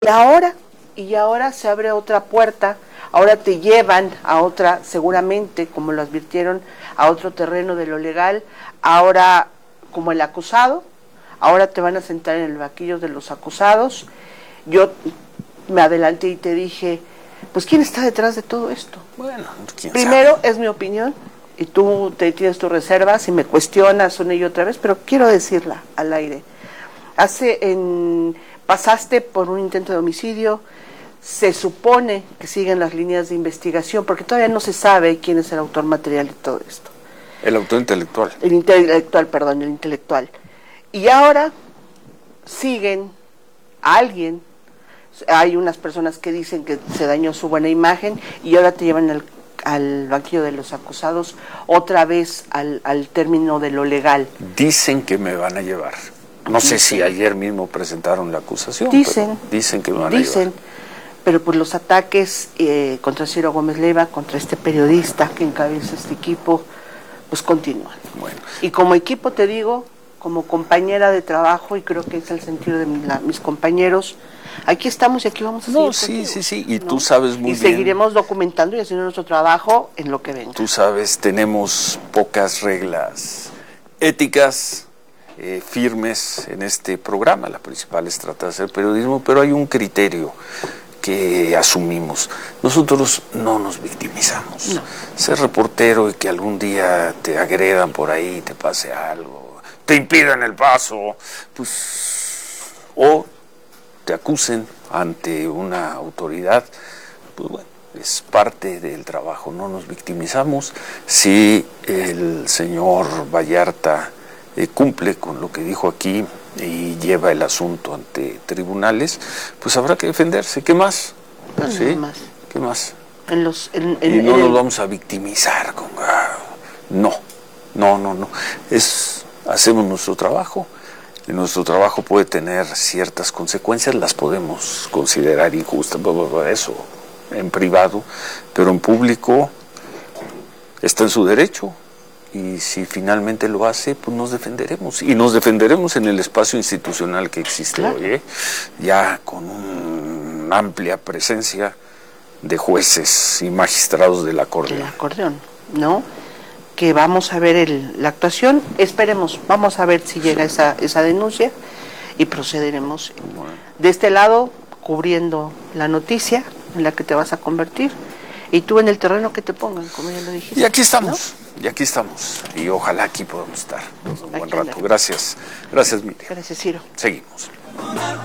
Y ahora se abre otra puerta, ahora te llevan a otra, seguramente, como lo advirtieron, a otro terreno de lo legal, ahora como el acusado, ahora te van a sentar en el banquillo de los acusados. Yo me adelanté y te dije, pues ¿quién está detrás de todo esto? Bueno, quién Primero, sabe. es mi opinión, y tú te tienes tus reservas y me cuestionas una y otra vez, pero quiero decirla al aire. Pasaste por un intento de homicidio, se supone que siguen las líneas de investigación, porque todavía no se sabe quién es el autor material de todo esto. El autor intelectual. El intelectual. Y ahora siguen a alguien. Hay unas personas que dicen que se dañó su buena imagen y ahora te llevan al banquillo de los acusados, otra vez al término de lo legal. Dicen que me van a llevar. No sé si ayer mismo presentaron la acusación. Dicen que me van a llevar. Pero pues los ataques contra Ciro Gómez Leiva, contra este periodista que encabeza este equipo, pues continúan. Bueno. Y como equipo te digo, como compañera de trabajo, y creo que es el sentido de mis compañeros, aquí estamos y aquí vamos a seguir. Sí, y tú sabes muy bien. Y seguiremos documentando y haciendo nuestro trabajo en lo que venga. Tú sabes, tenemos pocas reglas éticas firmes en este programa. La principal es tratar de hacer periodismo, pero hay un criterio que asumimos. Nosotros no nos victimizamos. No. Ser reportero y que algún día te agredan por ahí, te pase algo, te impidan el paso, pues, o te acusen ante una autoridad, pues bueno, es parte del trabajo, no nos victimizamos. Si el señor Vallarta cumple con lo que dijo aquí y lleva el asunto ante tribunales, pues habrá que defenderse. ¿Qué más? Pues ¿sí? más. ¿Qué más? Y no nos vamos a victimizar con... No. Hacemos nuestro trabajo. Y nuestro trabajo puede tener ciertas consecuencias, las podemos considerar injustas, eso en privado, pero en público está en su derecho. Y si finalmente lo hace, pues nos defenderemos. Y nos defenderemos en el espacio institucional que existe hoy, ya con una amplia presencia de jueces y magistrados del acordeón. El acordeón, ¿no? Que vamos a ver la actuación, esperemos, vamos a ver si llega esa denuncia y procederemos. Bueno. De este lado, cubriendo la noticia en la que te vas a convertir, y tú en el terreno que te pongan, como ya lo dijiste. Y aquí estamos, y ojalá aquí podamos estar un buen rato. Gracias, Miriam. Gracias, Ciro. Seguimos.